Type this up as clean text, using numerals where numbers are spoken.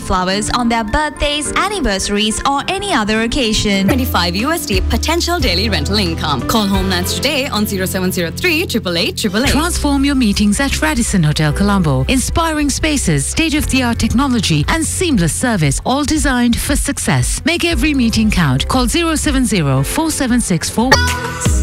flowers on their birthdays, anniversaries, or any other occasion. $25 potential daily rental income. Call Homelands today on 0703 888 888. Transform your meetings at Radisson Hotel Colombo. Inspiring spaces, state-of-the-art technology, and seamless service, all designed for success. Make every meeting count. Call 070 476